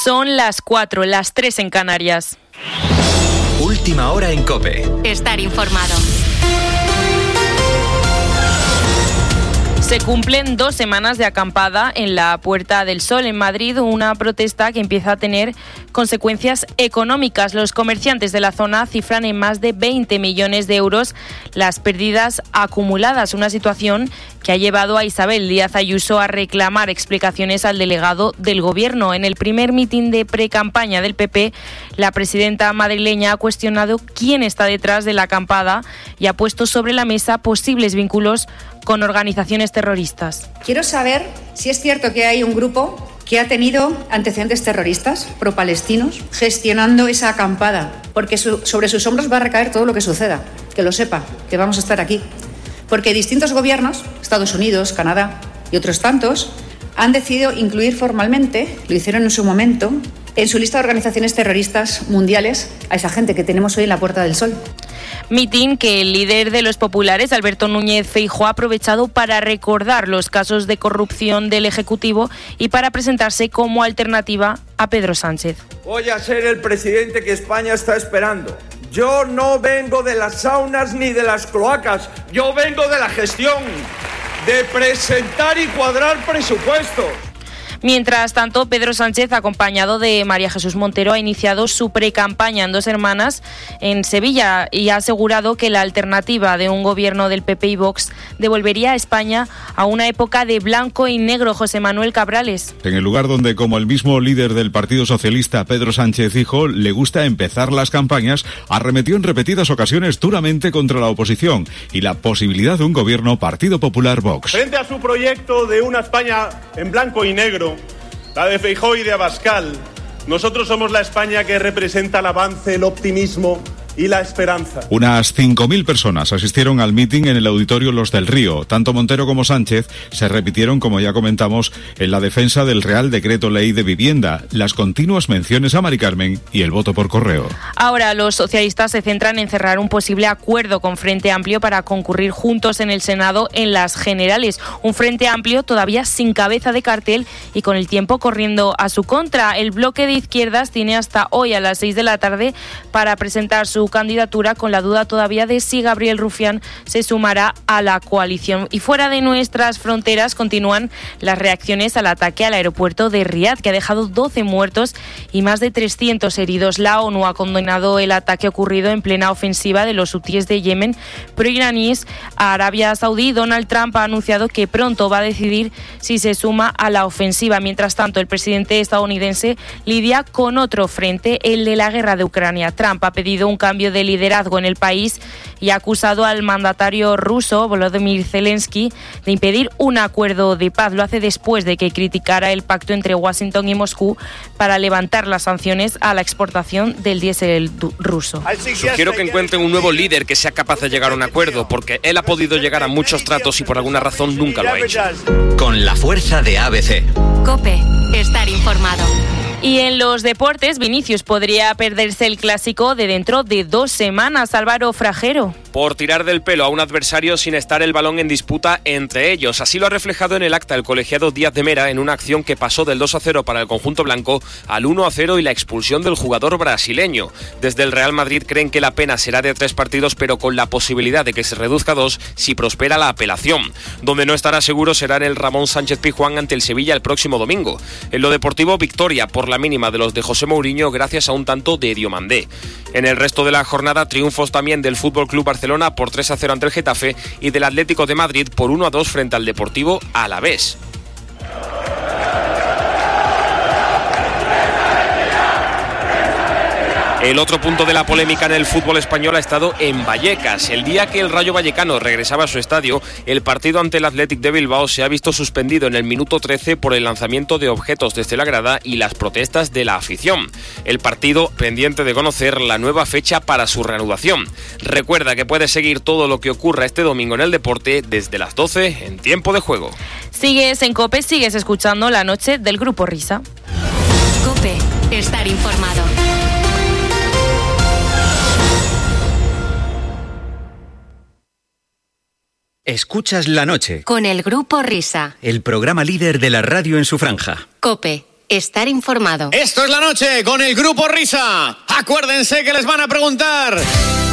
Son las 4, las 3 en Canarias. Última hora en COPE. Estar informado. Se cumplen 2 semanas de acampada en la Puerta del Sol en Madrid, una protesta que empieza a tener consecuencias económicas. Los comerciantes de la zona cifran en más de 20 millones de euros las pérdidas acumuladas, una situación que ha llevado a Isabel Díaz Ayuso a reclamar explicaciones al delegado del Gobierno. En el primer mitin de precampaña del PP, la presidenta madrileña ha cuestionado quién está detrás de la acampada y ha puesto sobre la mesa posibles vínculos con organizaciones terroristas. Quiero saber si es cierto que hay un grupo que ha tenido antecedentes terroristas pro-palestinos gestionando esa acampada, porque sobre sus hombros va a recaer todo lo que suceda. Que lo sepa, que vamos a estar aquí. Porque distintos gobiernos, Estados Unidos, Canadá y otros tantos, han decidido incluir formalmente, lo hicieron en su momento, en su lista de organizaciones terroristas mundiales a esa gente que tenemos hoy en la Puerta del Sol. Mitin que el líder de los populares, Alberto Núñez Feijóo, ha aprovechado para recordar los casos de corrupción del Ejecutivo y para presentarse como alternativa a Pedro Sánchez. Voy a ser el presidente que España está esperando. Yo no vengo de las saunas ni de las cloacas, yo vengo de la gestión, de presentar y cuadrar presupuestos. Mientras tanto, Pedro Sánchez, acompañado de María Jesús Montero, ha iniciado su precampaña en Dos Hermanas en Sevilla y ha asegurado que la alternativa de un gobierno del PP y Vox devolvería a España a una época de blanco y negro. José Manuel Cabrales. En el lugar donde, como el mismo líder del Partido Socialista, Pedro Sánchez dijo, le gusta empezar las campañas, arremetió en repetidas ocasiones duramente contra la oposición y la posibilidad de un gobierno Partido Popular-Vox. Frente a su proyecto de una España en blanco y negro, la de Feijóo y de Abascal, nosotros somos la España que representa el avance, el optimismo y la esperanza. Unas 5.000 personas asistieron al mitin en el auditorio Los del Río. Tanto Montero como Sánchez se repitieron, como ya comentamos, en la defensa del Real Decreto Ley de Vivienda, las continuas menciones a Mari Carmen y el voto por correo. Ahora los socialistas se centran en cerrar un posible acuerdo con Frente Amplio para concurrir juntos en el Senado en las generales. Un Frente Amplio todavía sin cabeza de cartel y con el tiempo corriendo a su contra. El bloque de izquierdas tiene hasta hoy a las 6 de la tarde para presentar su candidatura, con la duda todavía de si Gabriel Rufián se sumará a la coalición. Y fuera de nuestras fronteras continúan las reacciones al ataque al aeropuerto de Riad, que ha dejado 12 muertos y más de 300 heridos. La ONU ha condenado el ataque ocurrido en plena ofensiva de los hutíes de Yemen pro-iraníes a Arabia Saudí. Donald Trump ha anunciado que pronto va a decidir si se suma a la ofensiva. Mientras tanto, el presidente estadounidense lidia con otro frente, el de la guerra de Ucrania. Trump ha pedido un cambio de liderazgo en el país y ha acusado al mandatario ruso Volodymyr Zelensky de impedir un acuerdo de paz. Lo hace después de que criticara el pacto entre Washington y Moscú para levantar las sanciones a la exportación del diésel ruso. Sugiero que encuentren un nuevo líder que sea capaz de llegar a un acuerdo, porque él ha podido llegar a muchos tratos y por alguna razón nunca lo ha hecho. Con la fuerza de ABC. COPE. Estar informado. Y en los deportes, Vinicius podría perderse el clásico de dentro de 2 semanas. Álvaro Fragero. Por tirar del pelo a un adversario sin estar el balón en disputa entre ellos. Así lo ha reflejado en el acta el colegiado Díaz de Mera en una acción que pasó del 2-0 para el conjunto blanco al 1-0 y la expulsión del jugador brasileño. Desde el Real Madrid creen que la pena será de 3 partidos, pero con la posibilidad de que se reduzca a 2 si prospera la apelación. Donde no estará seguro será en el Ramón Sánchez Pizjuán ante el Sevilla el próximo domingo. En lo deportivo, victoria por la mínima de los de José Mourinho gracias a un tanto de Diomandé. En el resto de la jornada, triunfos también del FC Barcelona por 3-0 ante el Getafe y del Atlético de Madrid por 1-2 frente al Deportivo Alavés. El otro punto de la polémica en el fútbol español ha estado en Vallecas. El día que el Rayo Vallecano regresaba a su estadio, el partido ante el Athletic de Bilbao se ha visto suspendido en el minuto 13 por el lanzamiento de objetos desde la grada y las protestas de la afición. El partido pendiente de conocer la nueva fecha para su reanudación. Recuerda que puedes seguir todo lo que ocurra este domingo en el deporte desde las 12 en Tiempo de Juego. Sigues en COPE, sigues escuchando La Noche del Grupo Risa. COPE. Estar informado. Escuchas La Noche. Con el Grupo Risa. El programa líder de la radio en su franja. COPE. estar informado. Esto es La Noche con el Grupo Risa. Acuérdense que les van a preguntar...